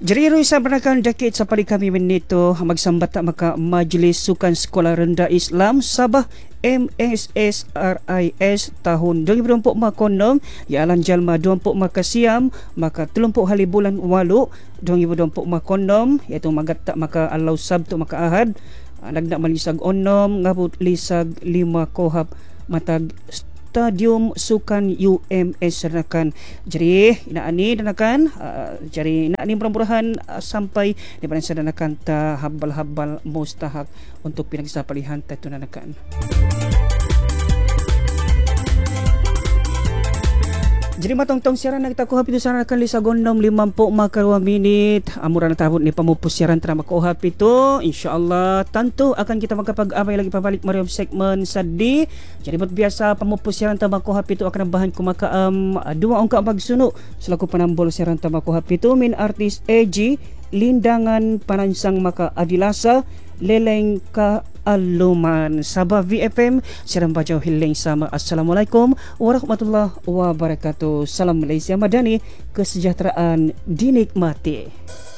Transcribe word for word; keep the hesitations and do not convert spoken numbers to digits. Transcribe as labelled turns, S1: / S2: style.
S1: Jadi Ruisa bernakan dakit sapari kami menito magsambat tak maka Majlis Sukan Sekolah Rendah Islam Sabah M S S R I S tahun dua ribu dua puluh empat konom ialah jalma dua puluh empat siam maka tiga puluh hari bulan walu dua ribu dua puluh empat konom iaitu magat tak maka alau sabtu maka ahad nagnak malisag onom ngabut lisag lima kohab matag Stadium Sukan U M S Sernakan. Jadi inaani danakan uh, jadi inaani mudah-mudahan uh, sampai di mana sedanakan ta habal-habal mustahak untuk pinagsapalihan ta tunanakan. Jadi matong-tong siaran na kita kuhap ito sa nakan lisagondom limampu makarwa minit. Amura na tabot ni pamupos siaran tara makuhap ito. InsyaAllah tanto akan kita magkapag-abay lagi pabalik mariam segmen sa di. Jadi buat biasa pamupos siaran tara makuhap ito akan nabahan kumakaam um, dua ongka magsuno. Selaku panambol siaran tara makuhap ito min artis A G Lindangan Panansang Maka Adilasa Leleng Ka Aluman Sabah V F M siaran bajaw hiling sama. Assalamualaikum warahmatullahi wabarakatuh. Salam Malaysia Madani, kesejahteraan dinikmati.